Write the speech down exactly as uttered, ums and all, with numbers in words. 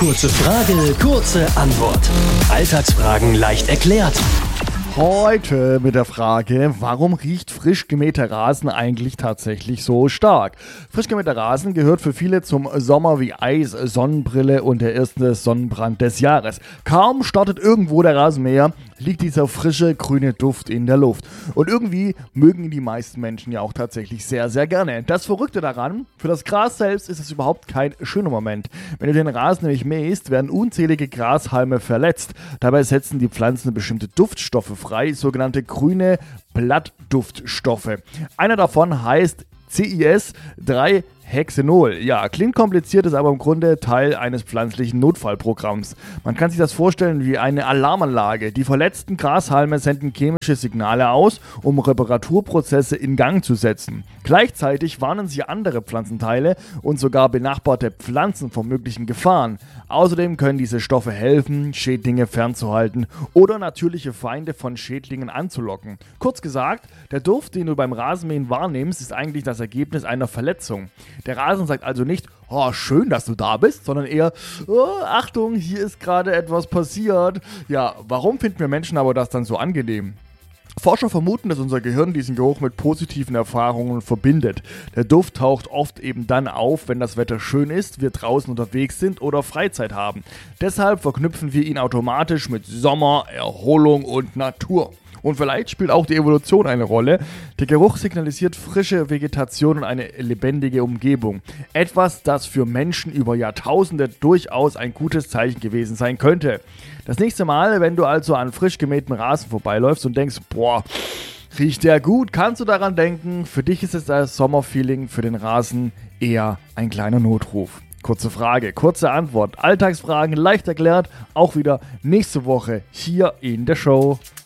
Kurze Frage, kurze Antwort. Alltagsfragen leicht erklärt. Heute mit der Frage, warum riecht frisch gemähter Rasen eigentlich tatsächlich so stark? Frisch gemähter Rasen gehört für viele zum Sommer wie Eis, Sonnenbrille und der erste Sonnenbrand des Jahres. Kaum startet irgendwo der Rasenmäher, liegt dieser frische grüne Duft in der Luft. Und irgendwie mögen ihn die meisten Menschen ja auch tatsächlich sehr, sehr gerne. Das Verrückte daran, für das Gras selbst ist es überhaupt kein schöner Moment. Wenn du den Rasen nämlich mähst, werden unzählige Grashalme verletzt. Dabei setzen die Pflanzen bestimmte Duftstoffe frei, sogenannte grüne Blattduftstoffe. Einer davon heißt C I S drei Hexenol. Ja, klingt kompliziert, ist aber im Grunde Teil eines pflanzlichen Notfallprogramms. Man kann sich das vorstellen wie eine Alarmanlage. Die verletzten Grashalme senden chemische Signale aus, um Reparaturprozesse in Gang zu setzen. Gleichzeitig warnen sie andere Pflanzenteile und sogar benachbarte Pflanzen vor möglichen Gefahren. Außerdem können diese Stoffe helfen, Schädlinge fernzuhalten oder natürliche Feinde von Schädlingen anzulocken. Kurz gesagt, der Duft, den du beim Rasenmähen wahrnimmst, ist eigentlich das Ergebnis einer Verletzung. Der Rasen sagt also nicht, oh, schön, dass du da bist, sondern eher, oh, Achtung, hier ist gerade etwas passiert. Ja, warum finden wir Menschen aber das dann so angenehm? Forscher vermuten, dass unser Gehirn diesen Geruch mit positiven Erfahrungen verbindet. Der Duft taucht oft eben dann auf, wenn das Wetter schön ist, wir draußen unterwegs sind oder Freizeit haben. Deshalb verknüpfen wir ihn automatisch mit Sommer, Erholung und Natur. Und vielleicht spielt auch die Evolution eine Rolle. Der Geruch signalisiert frische Vegetation und eine lebendige Umgebung. Etwas, das für Menschen über Jahrtausende durchaus ein gutes Zeichen gewesen sein könnte. Das nächste Mal, wenn du also an frisch gemähtem Rasen vorbeiläufst und denkst, boah, riecht der gut, kannst du daran denken, für dich ist es das Sommerfeeling, für den Rasen eher ein kleiner Notruf. Kurze Frage, kurze Antwort, Alltagsfragen leicht erklärt, auch wieder nächste Woche hier in der Show.